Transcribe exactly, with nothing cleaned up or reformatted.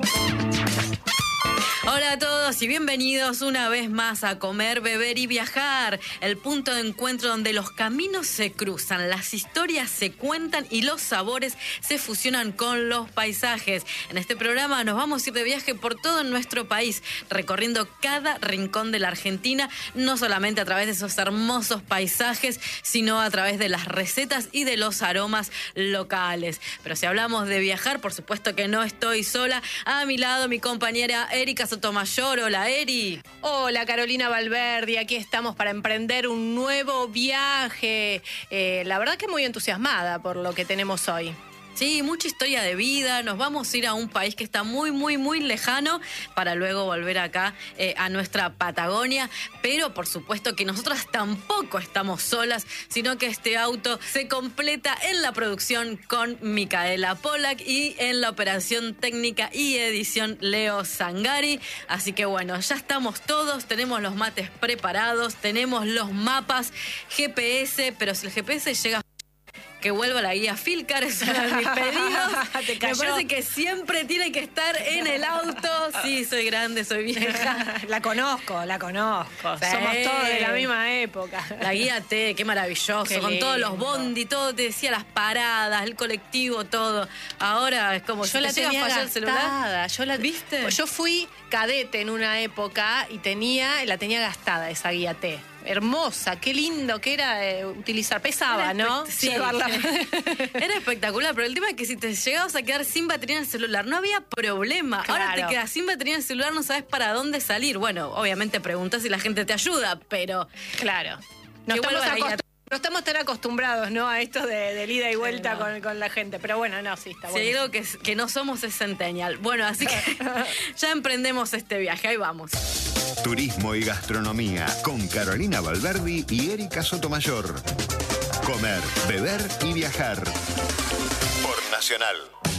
Hola a todos y bienvenidos una vez más a Comer, Beber y Viajar, el punto de encuentro donde los caminos se cruzan, las historias se cuentan y los sabores se fusionan con los paisajes. En este programa nos vamos a ir de viaje por todo nuestro país, recorriendo cada rincón de la Argentina, no solamente a través de esos hermosos paisajes, sino a través de las recetas y de los aromas locales. Pero si hablamos de viajar, por supuesto que no estoy sola. A mi lado mi compañera Erika Sotomayor. Hola, Eri. Hola, Carolina Valverde. Aquí estamos para emprender un nuevo viaje. Eh, la verdad que muy entusiasmada por lo que tenemos hoy. Sí, mucha historia de vida. Nos vamos a ir a un país que está muy, muy, muy lejano para luego volver acá eh, a nuestra Patagonia. Pero por supuesto que nosotras tampoco estamos solas, sino que este auto se completa en la producción con Micaela Pollack y en la operación técnica y edición Leo Zangari. Así que bueno, ya estamos todos, tenemos los mates preparados, tenemos los mapas, G P S, pero si el G P S llega... que vuelva la guía Filcar, es uno de mis pedidos. Me parece que siempre tiene que estar en el auto. Sí, soy grande, soy vieja. La conozco, la conozco. Sí. Somos todos de la misma época. La guía T, qué maravilloso. Qué con lindo. todos los bondi, todo te decía, las paradas, el colectivo, todo. Ahora es como Yo si la te llega a tenía fallar el celular. gastada. Yo la, ¿Viste? Yo fui cadete en una época y tenía, la tenía gastada esa guía T. Hermosa, qué lindo que era eh, utilizar. Pesaba, Era ¿no? Sí, Llevarla. era espectacular, pero el tema es que si te llegabas a quedar sin batería en el celular, no había problema. Claro. Ahora te quedas sin batería en el celular, no sabes para dónde salir. Bueno, obviamente preguntas si la gente te ayuda, pero... Claro. No Que estamos, vuelva la guía. acost- no estamos tan acostumbrados, ¿no? A esto de, de ida y vuelta Sí, no. con, con la gente. Pero bueno, no, sí, está Si bueno. hay algo que, que no somos es centennial. Bueno, así que ya emprendemos este viaje, ahí vamos. Turismo y gastronomía con Carolina Valverde y Erika Sotomayor. Comer, beber y viajar. Por Nacional.